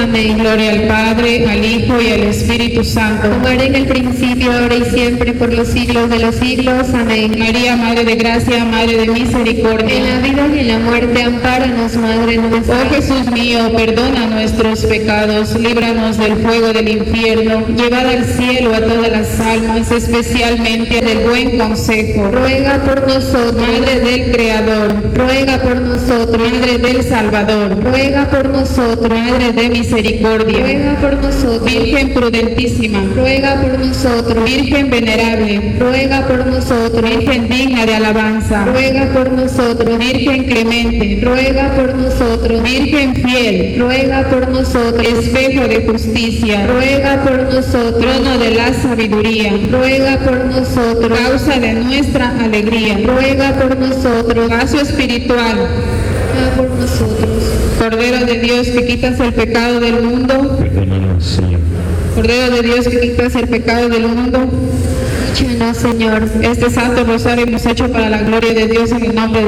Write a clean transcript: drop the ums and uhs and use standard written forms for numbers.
Amén. Gloria al Padre, al Hijo y al Espíritu Santo. Como era en el principio, ahora y siempre, por los siglos de los siglos. Amén. María, Madre de Gracia, Madre de Misericordia. En la vida y en la muerte, ampáranos, Madre nuestra. Oh Jesús mío, perdona nuestros pecados, líbranos del fuego del infierno, llevad al cielo a todas las almas, especialmente del buen consejo. Ruega por nosotros. Madre del Creador, Ruega por nosotros. Madre del Salvador, Ruega por nosotros. Madre de Misericordia, Ruega por nosotros. Virgen prudentísima, Ruega por nosotros. Virgen venerable, Ruega por nosotros. Virgen digna de alabanza, Ruega por nosotros. Virgen clemente, Ruega por nosotros. Virgen fiel, Ruega por nosotros. espejo de justicia, Ruega por nosotros. trono de la sabiduría, Ruega por nosotros. causa de nuestra alegría, Ruega por nosotros. vaso espiritual, Ruega por nosotros. Cordero de Dios que quitas el pecado del mundo, Perdónanos, Señor. Cordero de Dios que quitas el pecado del mundo. Escúchanos, Señor. Este santo rosario hemos hecho para la gloria de Dios en el nombre de